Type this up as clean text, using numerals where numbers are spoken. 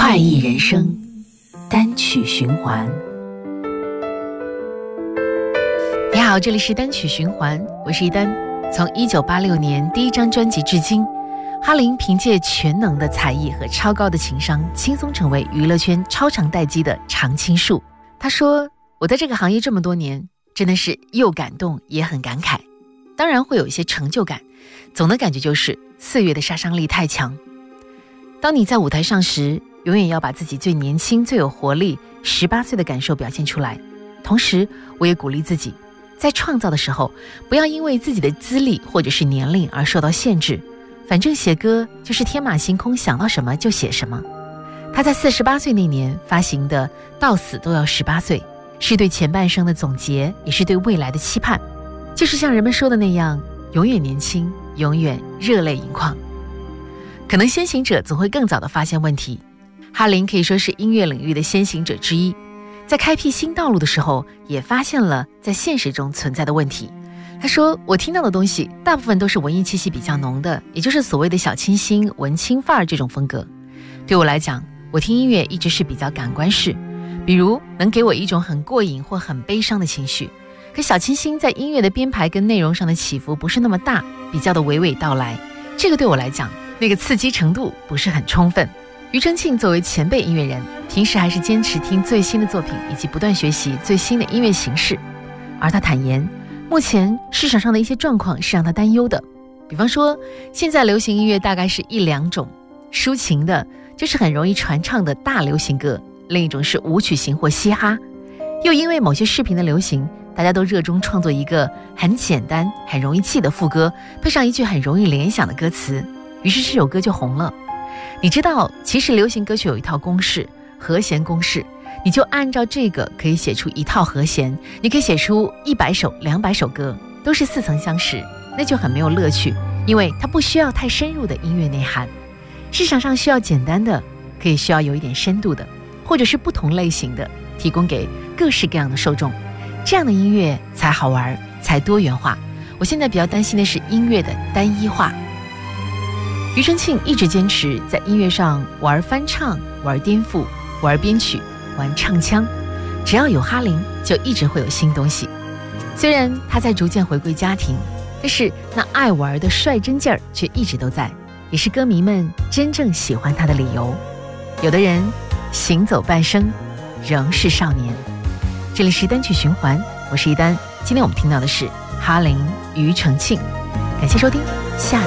快意人生，单曲循环。你好，这里是单曲循环，我是一丹。从1986年第一张专辑至今，哈林凭借全能的才艺和超高的情商，轻松成为娱乐圈超长待机的常青树。他说，我在这个行业这么多年，真的是又感动也很感慨，当然会有一些成就感，总的感觉就是岁月的杀伤力太强。当你在舞台上时，永远要把自己最年轻最有活力18岁的感受表现出来。同时我也鼓励自己，在创造的时候不要因为自己的资历或者是年龄而受到限制，反正写歌就是天马行空，想到什么就写什么。他在48岁那年发行的《到死都要18岁》，是对前半生的总结，也是对未来的期盼，就是像人们说的那样，永远年轻，永远热泪盈眶。可能先行者总会更早地发现问题，哈林可以说是音乐领域的先行者之一，在开辟新道路的时候也发现了在现实中存在的问题。他说，我听到的东西大部分都是文艺气息比较浓的，也就是所谓的小清新文青范儿这种风格。对我来讲，我听音乐一直是比较感官式，比如能给我一种很过瘾或很悲伤的情绪，可小清新在音乐的编排跟内容上的起伏不是那么大，比较的娓娓道来，这个对我来讲那个刺激程度不是很充分。庾澄庆作为前辈音乐人，平时还是坚持听最新的作品以及不断学习最新的音乐形式，而他坦言，目前市场上的一些状况是让他担忧的。比方说，现在流行音乐大概是一两种，抒情的就是很容易传唱的大流行歌，另一种是舞曲型或嘻哈。又因为某些视频的流行，大家都热衷创作一个很简单很容易记的副歌，配上一句很容易联想的歌词，于是这首歌就红了。你知道，其实流行歌曲有一套公式，和弦公式，你就按照这个可以写出一套和弦，你可以写出100首200首歌，都是似曾相识，那就很没有乐趣，因为它不需要太深入的音乐内涵。市场上需要简单的，可以需要有一点深度的，或者是不同类型的，提供给各式各样的受众，这样的音乐才好玩，才多元化。我现在比较担心的是音乐的单一化。庾澄庆一直坚持在音乐上玩翻唱，玩颠覆，玩编曲，玩唱腔，只要有哈林就一直会有新东西。虽然他在逐渐回归家庭，但是那爱玩的率真劲儿却一直都在，也是歌迷们真正喜欢他的理由。有的人行走半生仍是少年。这里是单曲循环，我是一丹。今天我们听到的是哈林、庾澄庆，感谢收听，下